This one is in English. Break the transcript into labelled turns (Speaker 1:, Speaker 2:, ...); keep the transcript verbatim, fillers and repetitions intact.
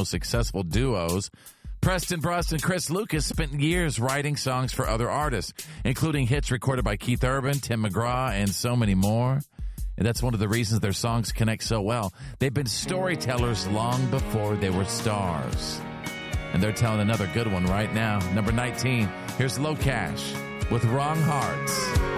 Speaker 1: most successful duos. Preston Brust and Chris Lucas spent years writing songs for other artists, including hits recorded by Keith Urban, Tim McGraw, and so many more. And that's one of the reasons their songs connect so well. They've been storytellers long before they were stars. And they're telling another good one right now. Number nineteen, here's Low Cash with Wrong Hearts.